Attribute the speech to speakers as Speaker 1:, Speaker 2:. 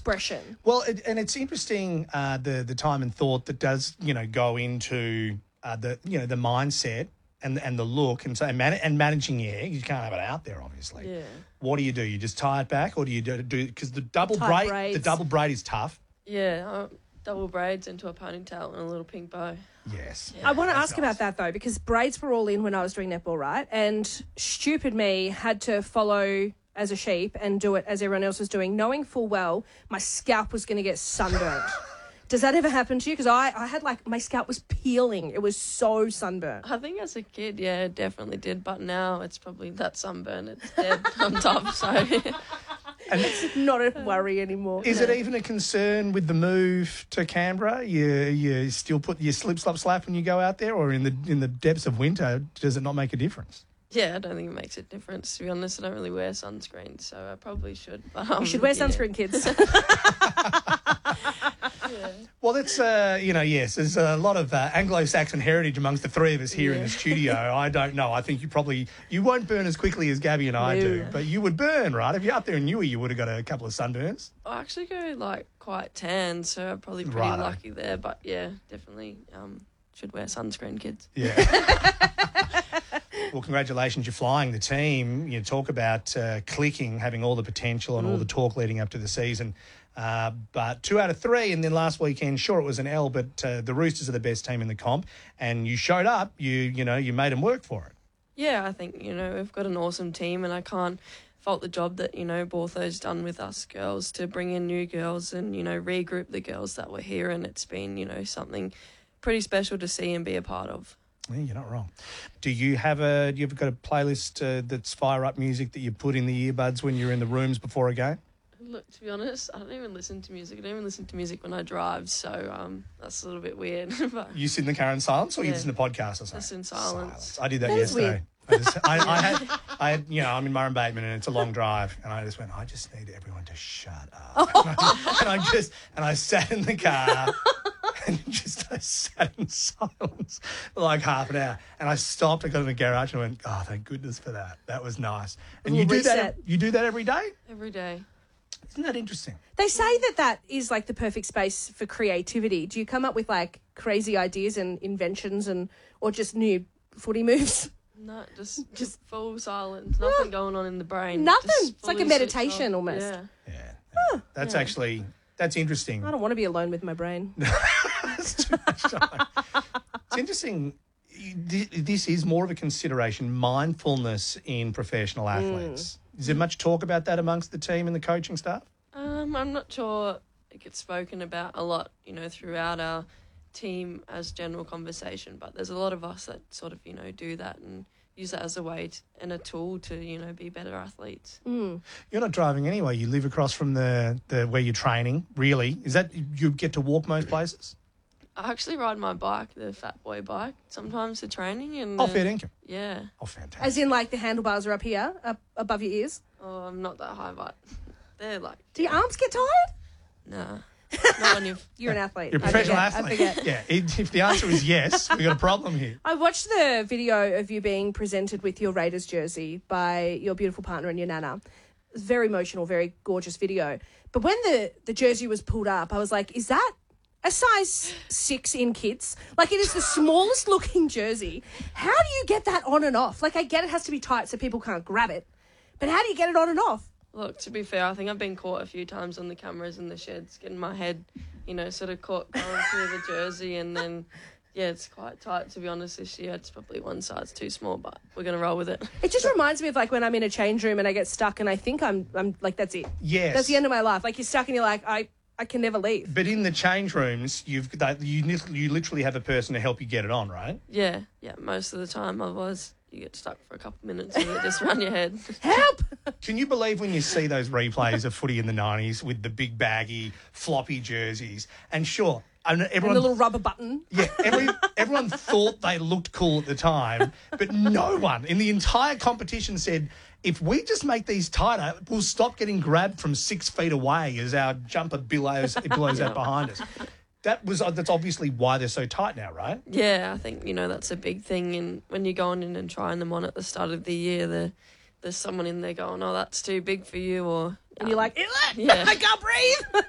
Speaker 1: expression.
Speaker 2: Well, and it's interesting the time and thought that does, go into the mindset and the look and so and managing your hair. You can't have it out there, obviously.
Speaker 1: Yeah.
Speaker 2: What do you do? You just tie it back, or do you do because the double
Speaker 1: Tight
Speaker 2: braid? The
Speaker 1: braids.
Speaker 2: double braid is tough.
Speaker 3: Yeah, double braids into a ponytail and a little pink bow.
Speaker 2: Yes.
Speaker 1: I want to
Speaker 2: That's
Speaker 1: ask
Speaker 2: nice.
Speaker 1: about that, though, because braids were all in when I was doing netball, right? And stupid me had to follow as a sheep and do it as everyone else was doing, knowing full well my scalp was going to get sunburnt. Does that ever happen to you? Because I had, my scalp was peeling. It was so sunburnt.
Speaker 3: I think as a kid, yeah, it definitely did. But now it's probably that sunburn. It's dead on top. So
Speaker 1: It's not a worry anymore.
Speaker 2: Is it even a concern with the move to Canberra? You still put your slip-slop-slap when you go out there, or in the depths of winter, does it not make a difference?
Speaker 3: yeah, I don't think it makes a difference. To be honest, I don't really wear sunscreen, so I probably should. But,
Speaker 1: You should wear
Speaker 3: yeah.
Speaker 1: sunscreen, kids.
Speaker 2: Well, that's, yes, there's a lot of Anglo-Saxon heritage amongst the three of us here in the studio. I don't know. I think you won't burn as quickly as Gabby and I do, but you would burn, right? If you're up there in Newey, you would have got a couple of sunburns.
Speaker 3: I actually go quite tan, so I'm probably pretty
Speaker 2: Righto.
Speaker 3: lucky there. But yeah, definitely should wear sunscreen, kids.
Speaker 2: Yeah. Well, congratulations. You're flying the team. You talk about clicking, having all the potential and all the talk leading up to the season. But 2 out of 3, and then last weekend, sure, it was an L, but the Roosters are the best team in the comp, and you showed up. You made them work for it.
Speaker 3: Yeah, I think, we've got an awesome team, and I can't fault the job that, Bortho's done with us girls to bring in new girls and, regroup the girls that were here, and it's been, something pretty special to see and be a part of.
Speaker 2: Yeah, you're not wrong. Do you ever got a playlist that's fire up music that you put in the earbuds when you're in the rooms before a game?
Speaker 3: Look, to be honest, I don't even listen to music. I don't even listen to music when I drive, so that's a little bit weird. But
Speaker 2: You sit in the car in silence, or you
Speaker 3: Yeah.
Speaker 2: listen to podcasts or something?
Speaker 3: Just in silence.
Speaker 2: I did that
Speaker 1: That is
Speaker 2: yesterday. I had, I'm in Murray Bateman and it's a long drive, and I just went, I just need everyone to shut up. and I sat in the car and I sat in silence for like half an hour. And I stopped, I got in the garage and I went, oh, thank goodness for that. That was nice. And you
Speaker 1: Little
Speaker 2: do that.
Speaker 1: reset.
Speaker 2: You do that every day?
Speaker 3: Every day.
Speaker 2: Isn't that interesting?
Speaker 1: They say that is the perfect space for creativity. Do you come up with crazy ideas and inventions or just new footy moves?
Speaker 3: No, just full silence. Nothing going on in the brain.
Speaker 1: Nothing.
Speaker 3: Just
Speaker 1: It's like a
Speaker 3: fully switched
Speaker 1: meditation
Speaker 3: off.
Speaker 1: almost.
Speaker 3: Yeah.
Speaker 2: Yeah. That's interesting.
Speaker 1: I don't want to be alone with my brain.
Speaker 2: It's too much time. It's interesting. This is more of a consideration, mindfulness in professional athletes. Is there much talk about that amongst the team and the coaching staff?
Speaker 3: I'm not sure it gets spoken about a lot, throughout our team as general conversation, but there's a lot of us that sort of, do that and use that as a way and a tool to, be better athletes.
Speaker 2: You're not driving anyway. You live across from the where you're training, really. Is that you get to walk most places?
Speaker 3: I actually ride my bike, the Fat Boy bike, sometimes for training. And
Speaker 2: Oh, fair dinkum.
Speaker 3: yeah.
Speaker 2: Oh, fantastic.
Speaker 1: As in the handlebars are up here, up above your ears.
Speaker 3: Oh, I'm not that high, but they're
Speaker 1: Do your arms get tired?
Speaker 3: nah. Not when you've...
Speaker 1: You're an athlete.
Speaker 2: You're a professional
Speaker 1: I
Speaker 2: athlete.
Speaker 1: forget.
Speaker 2: Yeah. If the answer is yes, we've got a problem here.
Speaker 1: I watched the video of you being presented with your Raiders jersey by your beautiful partner and your nana. It was very emotional, very gorgeous video. But when the jersey was pulled up, I was like, is that a size 6 in kids? It is the smallest looking jersey. How do you get that on and off? I get it has to be tight so people can't grab it. But how do you get it on and off?
Speaker 3: Look, to be fair, I think I've been caught a few times on the cameras in the sheds, getting my head, sort of caught going through the jersey, and then, yeah, it's quite tight, to be honest, this year. It's probably one size too small, but we're going to roll with it.
Speaker 1: It just reminds me of when I'm in a change room and I get stuck and I think I'm that's it.
Speaker 2: Yes.
Speaker 1: That's the end of my life. You're stuck and you're like, I can never leave.
Speaker 2: But in the change rooms, you literally have a person to help you get it on, right?
Speaker 3: Yeah, most of the time otherwise you get stuck for a couple of minutes and it just run your head.
Speaker 1: Help!
Speaker 2: Can you believe when you see those replays of footy in the 90s with the big baggy floppy jerseys? And sure,
Speaker 1: And
Speaker 2: everyone...
Speaker 1: the little rubber button.
Speaker 2: Yeah, everyone thought they looked cool at the time, but no one in the entire competition said, if we just make these tighter, we'll stop getting grabbed from 6 feet away as our jumper billows out behind us. That's obviously why they're so tight now, right?
Speaker 3: Yeah, I think, that's a big thing. And when you're going in and trying them on at the start of the year, there's someone in there going, oh, that's too big for you, or...
Speaker 1: And you're like,
Speaker 3: Yeah.
Speaker 1: I can't breathe.